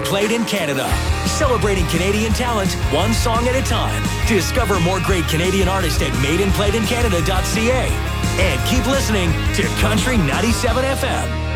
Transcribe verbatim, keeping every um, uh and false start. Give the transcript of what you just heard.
Played in Canada. Celebrating Canadian talent, one song at a time. Discover more great Canadian artists at made and played in canada dot c a. And keep listening to Country ninety-seven F M.